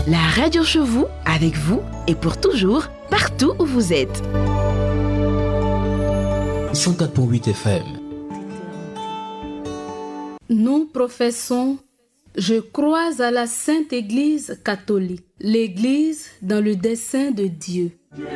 La radio chez vous, avec vous et pour toujours, partout où vous êtes. 104.8 FM. Nous professons, je crois à la Sainte Église catholique, l'Église dans le dessein de Dieu.